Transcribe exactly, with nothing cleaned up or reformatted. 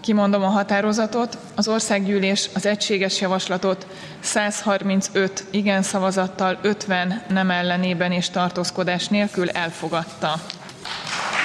Kimondom a határozatot. Az országgyűlés az egységes javaslatot százharmincöt igen szavazattal, ötven nem ellenében és tartózkodás nélkül elfogadta.